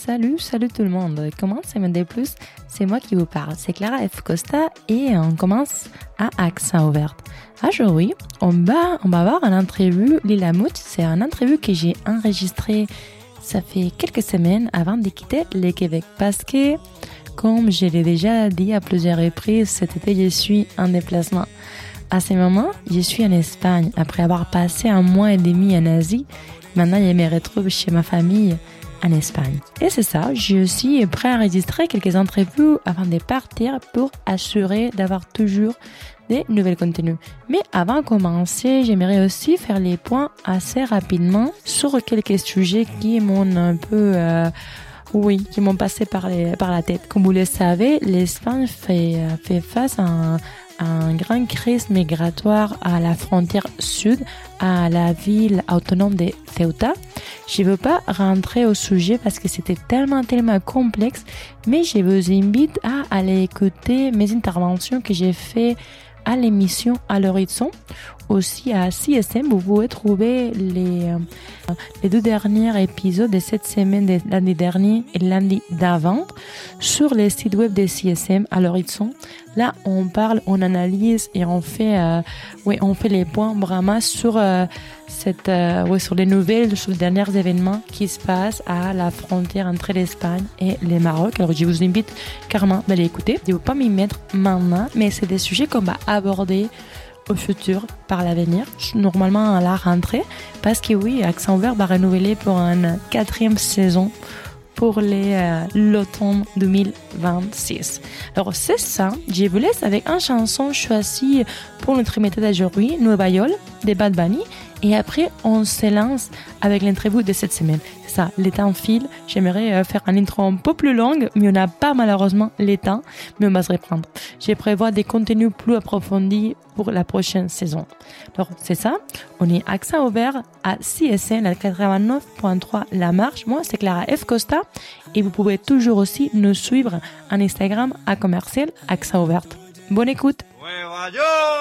Salut tout le monde. Comment Semaine Plus? C'est moi qui vous parle. C'est Clara F. Costa et on commence à Accent ouvert. Aujourd'hui, on va voir une entrevue Lila Mout. C'est une entrevue que j'ai enregistrée ça fait quelques semaines avant de quitter le Québec parce que, comme je l'ai déjà dit à plusieurs reprises, cet été, je suis en déplacement. À ce moment, je suis en Espagne. Après avoir passé un mois et demi en Asie, maintenant, je me retrouve chez ma famille en Espagne. Et c'est ça, je suis prêt à enregistrer quelques entrevues avant de partir pour assurer d'avoir toujours des nouvelles contenus. Mais avant de commencer, j'aimerais aussi faire les points assez rapidement sur quelques sujets qui m'ont un peu... qui m'ont passé par la tête. Comme vous le savez, l'Espagne fait face à une grande crise migratoire à la frontière sud, à la ville autonome de Ceuta. Je ne veux pas rentrer au sujet parce que c'était tellement complexe, mais je vous invite à aller écouter mes interventions que j'ai fait à l'émission À l'horizon. Aussi à CSM, vous pouvez trouver les 2 derniers épisodes de cette semaine, de l'année dernière et l'année d'avant, sur le site web de CSM À l'horizon. Là, on parle, on analyse et on fait les points vraiment sur sur les nouvelles, sur les derniers événements qui se passent à la frontière entre l'Espagne et le Maroc. Alors, je vous invite carrément d'aller écouter. Je ne vais pas m'y mettre maintenant, mais c'est des sujets qu'on va aborder au futur, par l'avenir, normalement à la rentrée, parce que oui, Accent ouvert va renouveler pour une 4e saison pour l'automne 2026. Alors c'est ça, je vous laisse avec une chanson choisie pour notre méthode d'aujourd'hui, Nueva York, de Bad Bunny, et après on se lance avec l'interview de cette semaine. C'est ça, le temps file, j'aimerais faire un intro un peu plus long, mais on n'a pas malheureusement le temps, mais on va se reprendre. Je prévois des contenus plus approfondis pour la prochaine saison. Alors c'est ça, on est Accent ouvert à CSN à 89.3 La Marche. Moi c'est Clara F. Costa et vous pouvez toujours aussi nous suivre en Instagram à commercial Accent ouvert. Bonne écoute.